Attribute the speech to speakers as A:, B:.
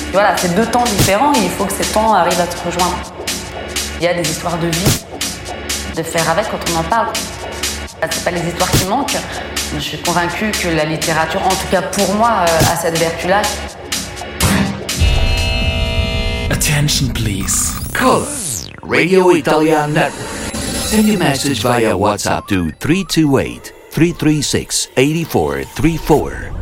A: Et voilà, c'est deux temps différents et il faut que ces temps arrivent à se rejoindre. Il y a des histoires de vie, de faire avec quand on en parle. C'est pas les histoires qui manquent. Je suis convaincue que la littérature, en tout cas pour moi, a cette vertu-là.
B: Attention please.
C: Call Radio Italian Network. Send your message via WhatsApp to 328 336 8434.